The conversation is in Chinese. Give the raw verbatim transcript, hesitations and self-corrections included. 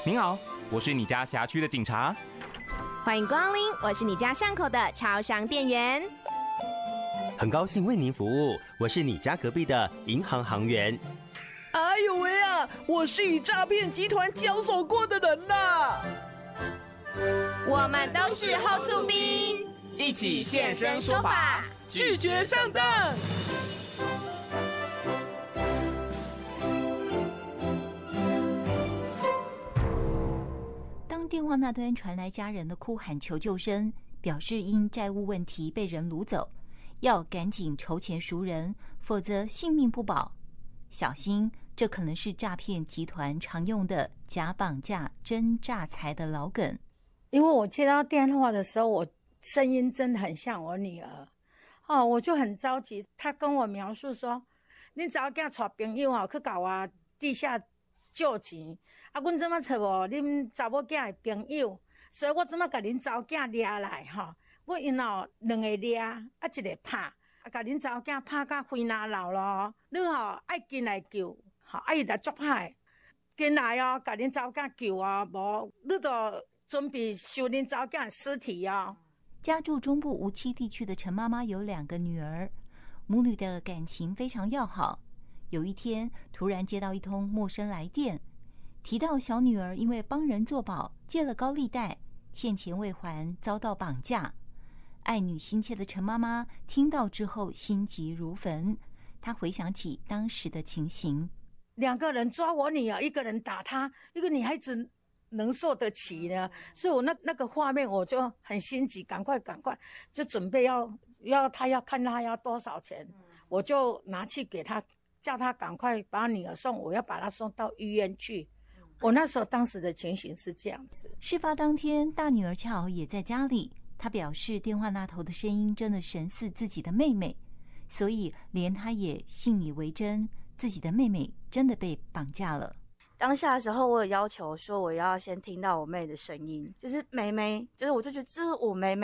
您好，我是你家辖区的警察。 欢迎光临，我是你家巷口的超商店员。 很高兴为您服务，我是你家隔壁的银行行员。 哎呦喂啊，我是与诈骗集团交手过的人呐。 我们都是后速兵， 一起现身说法， 拒绝上当。 当电话那端传来家人的哭喊求救声，表示因债务问题被人掳走，要赶紧筹钱赎人，否则性命不保。小心，这可能是诈骗集团常用的假绑架真诈财的老梗。 因为我接到电话的时候，我声音真的很像我女儿，哦，我就很着急。她跟我描述说：“你早囝带朋友哦去搞我地下借钱，啊，阮怎么找无恁查某囝的朋友，所以我怎么甲恁查某囝抓来吼？我因哦两个抓，啊一个拍，啊甲恁查某囝拍到肺哪流咯，你吼爱进来救，吼啊伊来作歹，进来哦，甲恁查某囝救哦，无你就。”准备收恁查某囝尸体哦。 家住中部无期地区的陈妈妈有两个女儿，母女的感情非常要好。有一天，突然接到一通陌生来电，提到小女儿因为帮人作保，借了高利贷，欠钱未还，遭到绑架。爱女心切的陈妈妈听到之后，心急如焚。她回想起当时的情形， 两个人抓我女儿，一个人打她，一个女孩子。能受得起呢？所以我那那个画面我就很心急，赶快赶快就准备要要他要看他要多少钱，嗯、我就拿去给他，叫他赶快把女儿送，我要把她送到医院去。嗯、我那时候当时的情形是这样子。 事发当天，大女儿恰好也在家里，她表示电话那头的声音真的神似自己的妹妹，所以连她也信以为真，自己的妹妹真的被绑架了。 当下的时候，我有要求说我要先听到我妹的声音，就是妹妹，就是我就觉得这是我妹妹。